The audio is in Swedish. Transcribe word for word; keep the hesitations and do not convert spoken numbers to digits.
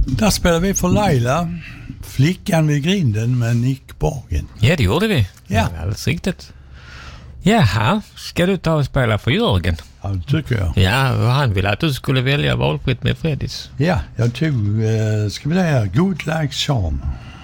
Där spelar vi för Laila, Flickan vid grinden med Nick Borgen. Ja, det gjorde vi. Ja. Ja, alldeles riktigt. Jaha, ska du ta och spela för Jörgen? Ja, det tycker jag. Ja, och han ville att du skulle välja valfritt med Freddys. Ja, jag tog, eh, ska vi säga, Good Like Charm.